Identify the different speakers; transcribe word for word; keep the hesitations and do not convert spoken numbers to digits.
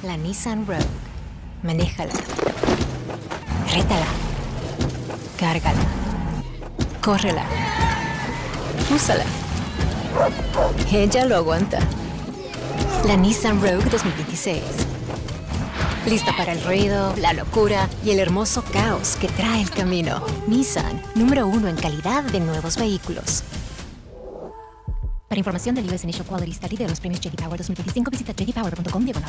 Speaker 1: la Nissan Rogue. Manéjala. Rétala. Cárgala. Córrela. Úsala. Ella lo aguanta. La Nissan Rogue dos mil veintiséis. Lista para el ruido, la locura y el hermoso caos que trae el camino. Nissan, número uno en calidad de nuevos vehículos. Para información del U S Initial Quality Study de los premios J D Power dos mil veinticinco, visita j d power punto com diagonal